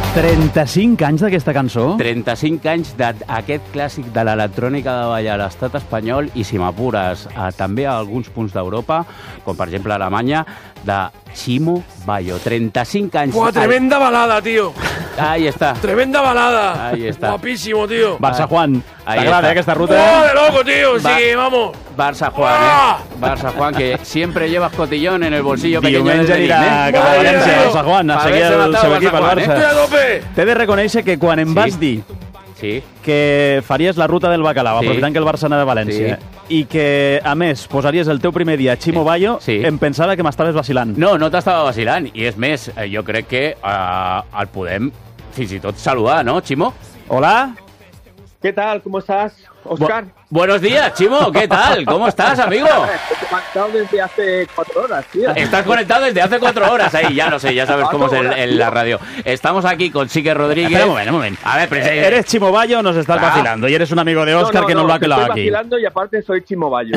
35 anys d'aquesta cançó? 35 anys d'aquest clàssic de l'electrònica de ball a l'estat espanyol i, si m'apures, també a alguns punts d'Europa, com per exemple a Alemanya, de Chimo Bayo. 35 anys. ¡Buah, tremenda balada, tío! Ahí está. ¡Tremenda balada! Ahí está. Guapísimo, tío. Barça Juan, t'agrada aquesta ruta? ¡Oh, de loco, tío! Sí, vamos. Barça Juan, Barça Juan, que siempre llevas cotillón en el bolsillo pequeño del Diumenge Benín, anirà cap a València, Barça Juan, a seguir el seu equip al Barça. ¡Estoy a tope! T'he de reconèixer que quan em vas dir que faries la ruta del bacalao, aprofitant que el Barça anava a València, i que, a més, posaries el teu primer dia a Chimo Bayo, em pensava que m'estaves vacilant. No, no t'estava vacilant. I és més, jo crec que el podem fins i tot saludar, ¿no, Chimo? Hola. ¿Qué tal? ¿Cómo estás, Óscar? Buenos días, Chimo. ¿Qué tal? ¿Cómo estás, amigo? Estoy conectado desde hace 4 horas, tío. Estás conectado desde hace 4 horas. Ahí, ya lo sé, ya sabes cómo es la radio. Estamos aquí con Sique Rodríguez. Espera un moment. A ver, ¿eres Chimo Bayo o nos estás vacilando? Y eres un amigo de Óscar que nos lo ha pelado aquí. Estoy vacilando y aparte soy Chimo Bayo.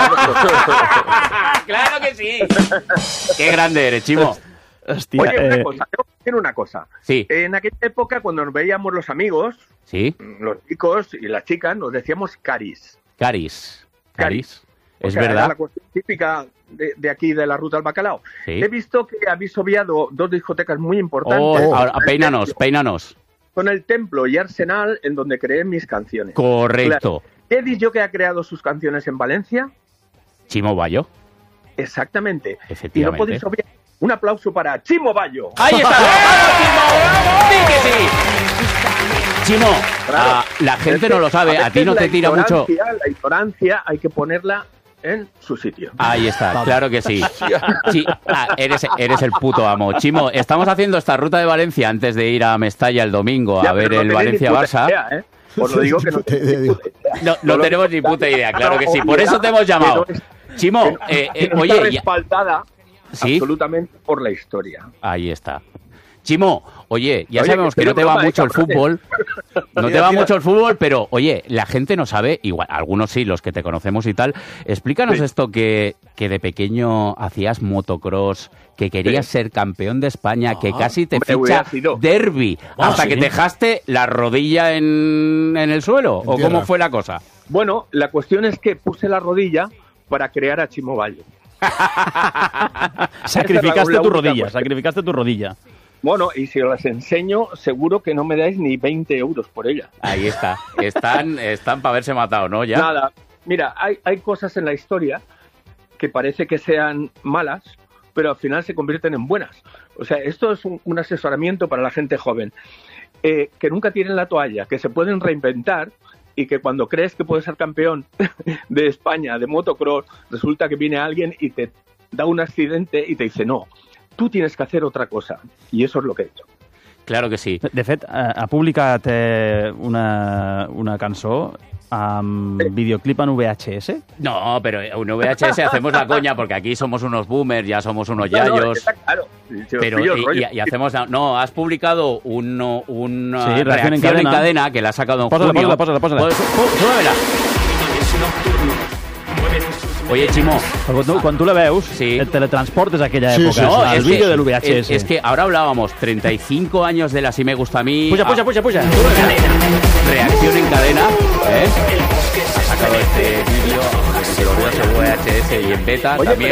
¡Claro que sí! ¡Qué grande eres, Chimo! Hostia, oye, una cosa, tengo que decir una cosa. Sí. En aquella época, cuando nos veíamos los amigos, los chicos y las chicas, nos decíamos caris. Caris. Es verdad. verdad. Era la cuestión típica de aquí, de la ruta al bacalao. Sí. He visto que habéis obviado 2 discotecas muy importantes. Ahora, peínanos. Con el Templo y Arsenal, en donde creé mis canciones. Correcto. ¿Qué dice yo que ha creado sus canciones en Valencia? Chimo Bayo. Exactamente. Efectivamente. Y no podéis obviar. Un aplauso para Chimo Bayo. ¡Ahí está! ¡Bravo, Chimo! ¡Sí que sí! Chimo, la gente no lo sabe, a ti no te tira mucho. La ignorancia hay que ponerla en su sitio. Ahí está, claro que sí. Eres el puto amo. Chimo, estamos haciendo esta ruta de Valencia antes de ir a Mestalla el domingo a ver el Valencia-Barça. Os lo digo que no tenemos no tenemos ni puta idea, claro que sí. Por eso te hemos llamado. Chimo, oye... respaldada absolutamente por la historia. Ahí está. Chimo, oye, ya sabemos que no te va mucho el fútbol. No te va mucho el fútbol, pero, oye, la gente no sabe, igual, algunos sí, los que te conocemos y tal. Explícanos esto que de pequeño hacías motocross, que querías ser campeón de España, que casi te ficha Derby, hasta que dejaste la rodilla en el suelo. ¿O cómo fue la cosa? Bueno, la cuestión es que puse la rodilla para crear a Chimo Bayo. Sacrificaste tu rodilla. Bueno, y si os las enseño, seguro que no me dais ni 20 euros por ella. Ahí está. Están para haberse matado, ¿no? Ya. Nada. Mira, hay cosas en la historia que parece que sean malas, pero al final se convierten en buenas. O sea, esto es un asesoramiento para la gente joven. Que nunca tienen la toalla, que se pueden reinventar y que cuando crees que puedes ser campeón de España, de motocross, resulta que viene alguien y te da un accidente y te dice, no, tú tienes que hacer otra cosa. I això és el que he hecho. Claro que sí. De fet, ha publicat una cançó amb videoclip en VHS. No, pero en VHS hacemos la coña porque aquí somos unos boomers, ya somos unos yayos. Está claro. Pero y hacemos... No, has publicado una reacción en cadena que la ha sacado en junio. Pósala. Súbemela. Oye, Chimo, quan tu la veus, et teletransportes a aquella època. No, el vídeo de l'VHS. Es que ahora hablábamos 35 años de la Si Me Gusta a Mí. Puja. Reacción en cadena. Ha sacado este vídeo, que lo veo en VHS y en beta también.